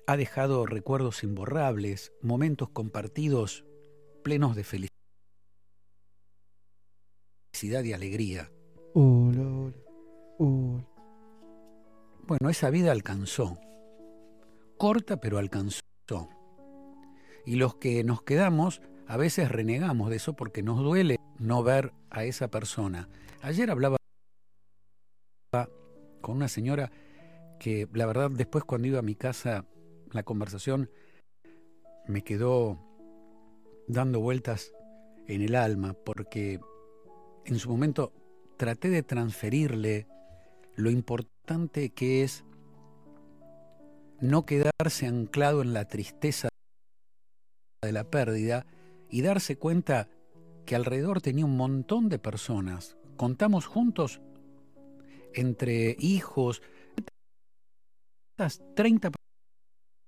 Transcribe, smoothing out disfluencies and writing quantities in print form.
ha dejado recuerdos imborrables, momentos compartidos plenos de felicidad y alegría. Hola, hola, hola. Bueno, esa vida alcanzó, corta pero alcanzó. Y los que nos quedamos a veces renegamos de eso porque nos duele no ver a esa persona. Ayer hablaba con una señora que la verdad después cuando iba a mi casa la conversación me quedó dando vueltas en el alma porque en su momento traté de transferirle lo importante que es no quedarse anclado en la tristeza de la pérdida y darse cuenta que alrededor tenía un montón de personas. Contamos juntos entre hijos 30